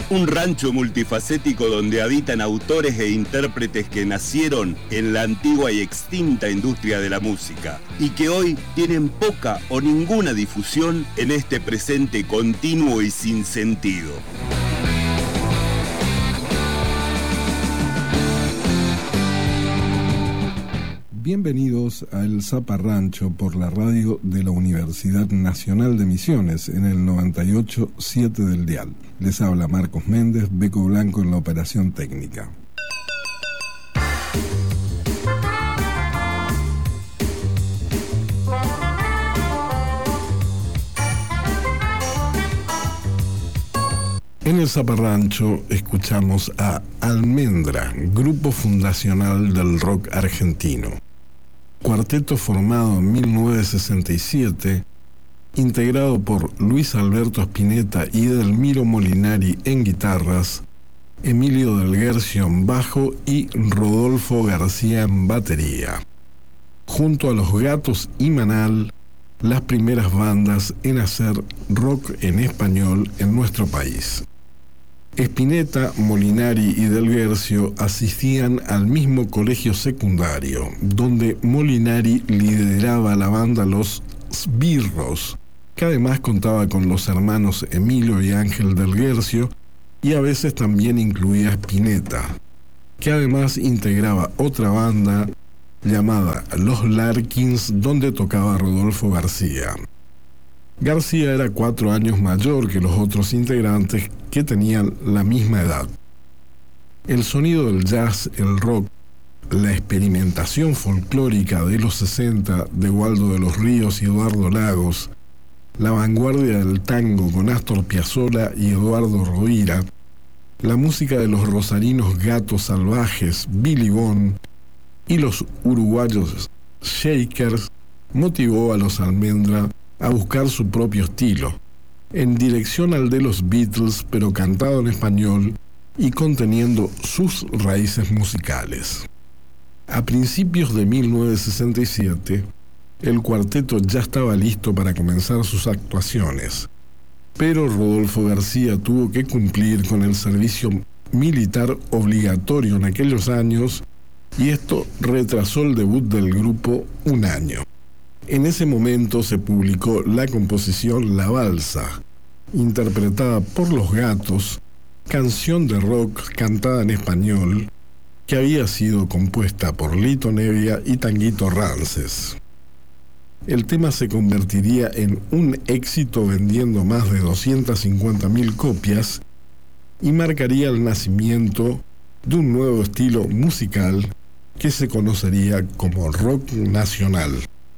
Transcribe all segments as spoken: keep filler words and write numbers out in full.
Un rancho multifacético donde habitan autores e intérpretes que nacieron en la antigua y extinta industria de la música y que hoy tienen poca o ninguna difusión en este presente continuo y sin sentido. Bienvenidos a El Zaparrancho por la radio de la Universidad Nacional de Misiones en el noventa y ocho punto siete del dial. Les habla Marcos Méndez, Beco Blanco en la operación técnica. En El Zaparrancho escuchamos a Almendra, grupo fundacional del rock argentino. Cuarteto formado en mil novecientos sesenta y siete, integrado por Luis Alberto Spinetta y Edelmiro Molinari en guitarras, Emilio Del Guercio en bajo y Rodolfo García en batería. Junto a Los Gatos y Manal, las primeras bandas en hacer rock en español en nuestro país. Spinetta, Molinari y Del Guercio asistían al mismo colegio secundario, donde Molinari lideraba la banda Los Sbirros, que además contaba con los hermanos Emilio y Ángel Del Guercio, y a veces también incluía a Spinetta, que además integraba otra banda llamada Los Larkins, donde tocaba Rodolfo García. García era cuatro años mayor que los otros integrantes, que tenían la misma edad. El sonido del jazz, el rock, la experimentación folclórica de los sesenta de Waldo de los Ríos y Eduardo Lagos, la vanguardia del tango con Astor Piazzolla y Eduardo Rovira, la música de los rosarinos Gatos Salvajes, Billy Bond, y los uruguayos Shakers, motivó a los Almendra a buscar su propio estilo, en dirección al de los Beatles, pero cantado en español y conteniendo sus raíces musicales. A principios de mil novecientos sesenta y siete, el cuarteto ya estaba listo para comenzar sus actuaciones, pero Rodolfo García tuvo que cumplir con el servicio militar obligatorio en aquellos años, y esto retrasó el debut del grupo un año. En ese momento se publicó la composición La Balsa, interpretada por Los Gatos, canción de rock cantada en español, que había sido compuesta por Lito Nevia y Tanguito Rances. El tema se convertiría en un éxito vendiendo más de doscientas cincuenta mil copias y marcaría el nacimiento de un nuevo estilo musical que se conocería como rock nacional.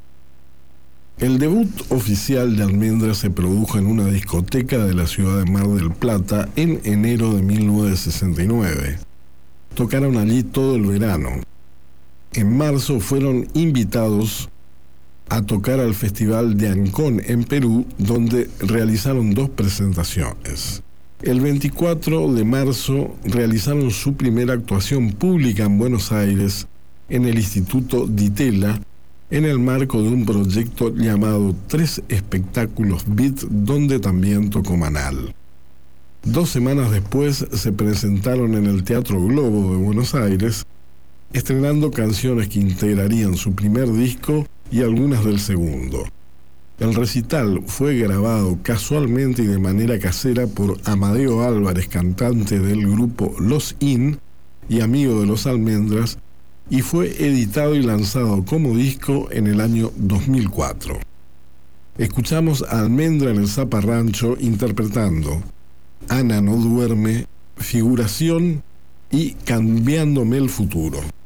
El debut oficial de Almendra se produjo en una discoteca de la ciudad de Mar del Plata en enero de mil novecientos sesenta y nueve. Tocaron allí todo el verano. En marzo fueron invitados a tocar al Festival de Ancón en Perú, donde realizaron dos presentaciones. El veinticuatro de marzo realizaron su primera actuación pública en Buenos Aires, en el Instituto Di Tella, en el marco de un proyecto llamado Tres Espectáculos Beat, donde también tocó Manal. Dos semanas después se presentaron en el Teatro Globo de Buenos Aires, estrenando canciones que integrarían su primer disco y algunas del segundo. El recital fue grabado casualmente y de manera casera por Amadeo Álvarez, cantante del grupo Los In y amigo de los Almendras, y fue editado y lanzado como disco en el año dos mil cuatro. Escuchamos a Almendra en El Zaparrancho interpretando Ana no duerme, Figuración y Cambiándome el futuro.